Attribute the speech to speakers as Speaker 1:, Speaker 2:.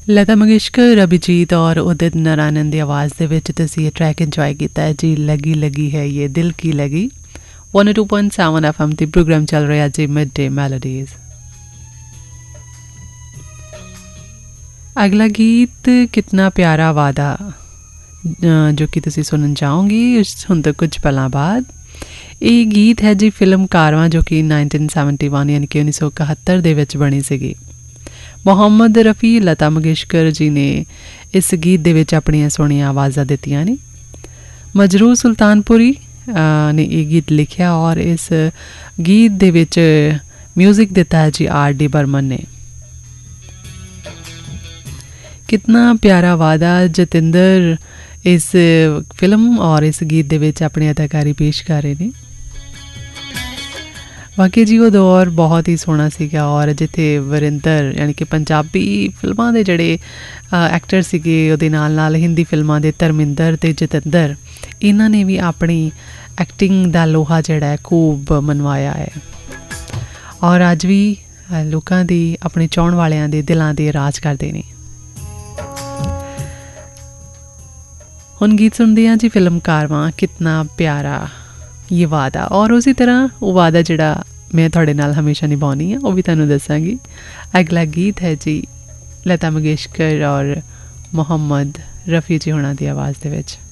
Speaker 1: लता मंगेशकर, अभिजीत और उदित नारायण की आवाज़ दे विच तुसीं ये ट्रैक इंजॉय किया है जी। लगी लगी है ये दिल की लगी। 102.7 FM ते प्रोग्राम चल रहा जी मिड डे मैलोडीज। अगला गीत कितना प्यारा वादा जो कि तुसीं सुनन चाहोगी हुण तो कुछ पलों बाद। ये गीत है जी फिल्म कारवां जो कि 1971 यानी कि 1971 दे विच बनी सीगी। मुहम्मद रफ़ी लता मंगेशकर जी ने इस गीत दे विच अपनियां सोहणियां आवाज़ां दित्तियां ने। मजरूर सुल्तानपुरी ने ये गीत लिखिया और इस गीत दे विच म्यूज़िक दिता है जी R.D. बर्मन ने। कितना प्यारा वादा जतिंदर इस फिल्म और इस गीत दे विच अपनी अदाकारी पेश कर रहे हैं। वाकई जी वो दौर बहुत ही सोहना सीगा और जिथे वरिंदर यानी कि पंजाबी फिल्मां दे जड़े एक्टर सीगे उहदे नाल नाल हिंदी फिल्मां दे धर्मिंदर ते जतिंदर इन्हां ने भी अपनी एक्टिंग दा लोहा जड़ा है खूब मनवाया है और अज भी लोकां दी अपने चाहण वालियां दे दिलां दे राज करदे ने। हुण गीत सुनदे हां जी फिल्म कारवां कितना प्यारा ये वादा और उसी तरह वो वादा जिहड़ा मैं थोड़े नाल हमेशा निभानी है वो भी तुहानूं दसांगी। अगला गीत है जी लता मंगेशकर और मुहम्मद रफ़ी जी होना दी आवाज़ दे विच।